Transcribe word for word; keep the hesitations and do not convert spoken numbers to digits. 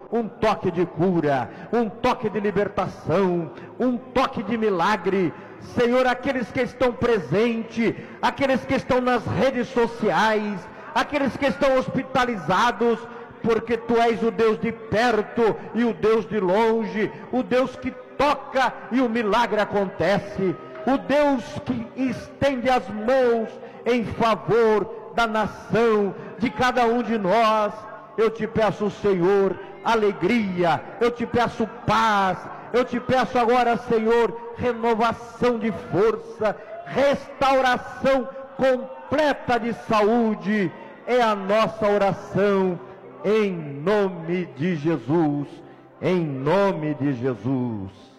um toque de cura, um toque de libertação, um toque de milagre. Senhor, aqueles que estão presentes, aqueles que estão nas redes sociais, aqueles que estão hospitalizados, porque Tu és o Deus de perto e o Deus de longe, o Deus que toca e o milagre acontece, o Deus que estende as mãos em favor da nação, de cada um de nós. Eu te peço, Senhor, alegria, eu te peço paz, eu te peço agora, Senhor, renovação de força, restauração completa de saúde. É a nossa oração, em nome de Jesus, em nome de Jesus.